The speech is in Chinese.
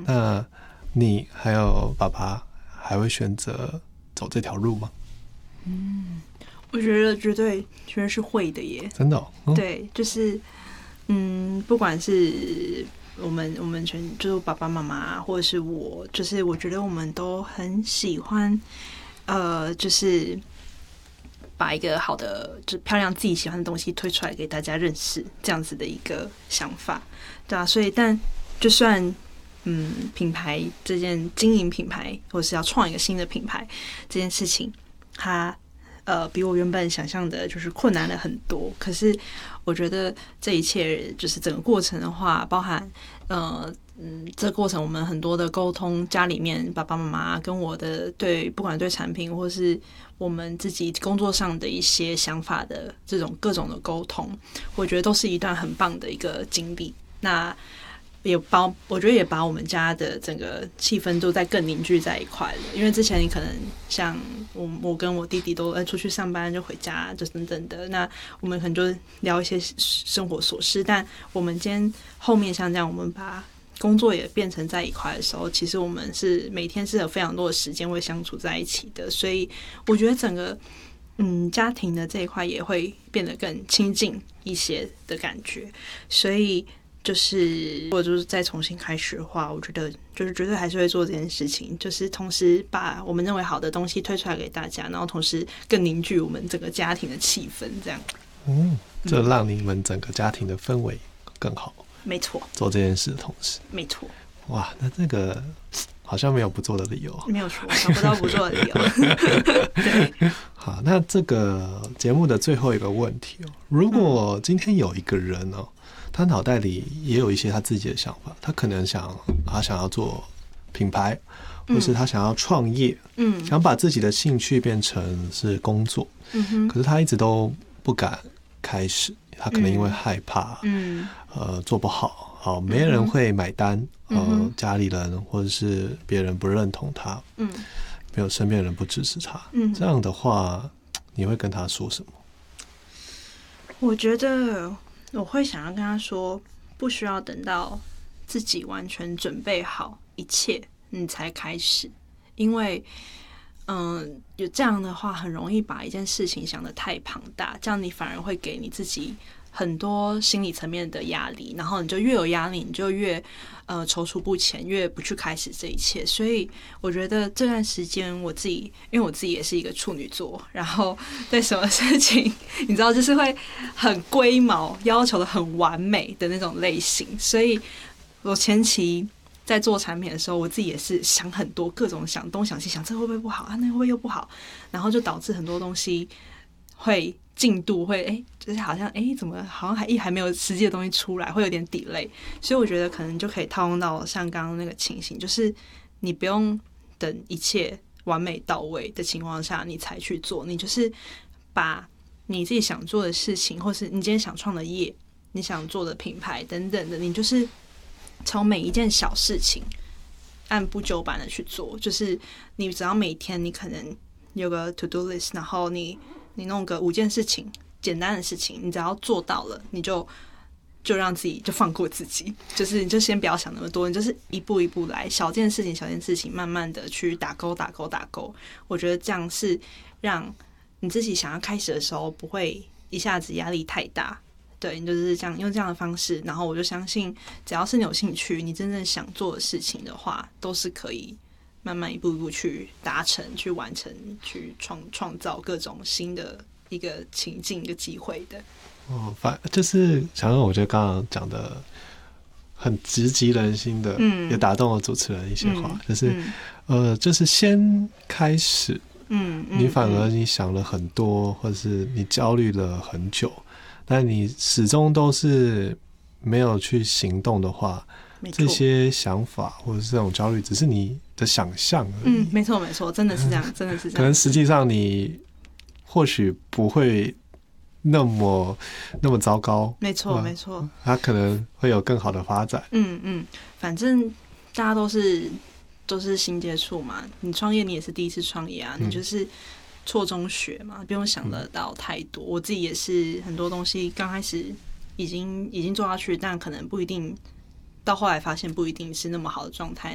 那你还有爸爸还会选择走这条路吗？ 我觉得绝对是会的耶， 真的对，就是不管是我们就是爸爸妈妈或者是我，就是我觉得我们都很喜欢就是把一个好的就漂亮自己喜欢的东西推出来给大家认识，这样子的一个想法，对啊，所以但就算品牌这件经营品牌或是要创一个新的品牌这件事情，它比我原本想象的就是困难了很多。可是我觉得这一切就是整个过程的话，包含这个过程我们很多的沟通，家里面爸爸妈妈跟我的不管对产品或是我们自己工作上的一些想法的这种各种的沟通，我觉得都是一段很棒的一个经历。那我觉得也把我们家的整个气氛都在更凝聚在一块了。因为之前你可能像我跟我弟弟都出去上班就回家就等等的，那我们可能就聊一些生活琐事，但我们今天后面像这样，我们把工作也变成在一块的时候，其实我们是每天是有非常多的时间会相处在一起的，所以我觉得整个家庭的这一块也会变得更亲近一些的感觉。所以就是如果就是再重新开始的话，我觉得就是绝对还是会做这件事情，就是同时把我们认为好的东西推出来给大家，然后同时更凝聚我们整个家庭的气氛，这样这让你们整个家庭的氛围更好。 没错， 做这件事的同时， 没错。 哇，那这个好像没有不做的理由。 没有错，找不到不做的理由。 对，好，那这个节目的最后一个问题如果今天有一个人他脑袋里也有一些他自己的想法，他可能他想要做品牌，或是他想要创业，想把自己的兴趣变成是工作，可是他一直都不敢开始，他可能因为害怕，做不好，没人会买单，家里人或者是别人不认同他，没有身边人不支持他，这样的话，你会跟他说什么？ 我觉得我会想要跟他说，不需要等到自己完全准备好一切你才开始，因为有这样的话很容易把一件事情想得太庞大，这样你反而会给你自己很多心理层面的压力，然后你就越有压力，你就越踌躇不前，越不去开始这一切。所以我觉得这段时间因为我自己也是一个处女座，然后对什么事情你知道就是会很龟毛，要求的很完美的那种类型，所以我前期在做产品的时候，我自己也是想很多，各种想东想西，想这会不会不好啊，那会不会又不好，然后就导致很多东西会进度会就是好像怎么好像还没有实际的东西出来，会有点 delay。 所以我觉得可能就可以套用到像刚刚那个情形，就是你不用等一切完美到位的情况下你才去做，你就是把你自己想做的事情，或是你今天想创的业，你想做的品牌等等的，你就是从每一件小事情按部就班的去做，就是你只要每天你可能有个 to do list， 然后你弄个5件事情，简单的事情，你只要做到了，你就让自己就放过自己，就是你就先不要想那么多，你就是一步一步来，小件事情慢慢的去打勾。我觉得这样是让你自己想要开始的时候不会一下子压力太大。对，你就是这样用这样的方式，然后我就相信只要是你有兴趣，你真正想做的事情的话，都是可以慢慢一步一步去达成、去完成、去创造各种新的一个情境、一个机会的。 就是想让我觉得刚刚讲的很直击人心的，也打动了主持人一些话，就是先开始，你反而你想了很多，或者是你焦虑了很久，但你始终都是没有去行动的话，这些想法或者是这种焦虑只是你的想象而已。 没错，真的是这样，真的是这样。 可能实际上你或许不会那么糟糕， 没错， 它可能会有更好的发展。 反正大家都是新接触嘛，你创业你也是第一次创业啊，你就是错中学嘛，不用想得到太多。我自己也是很多东西刚开始已经做下去，但可能不一定到后来发现不一定是那么好的状态，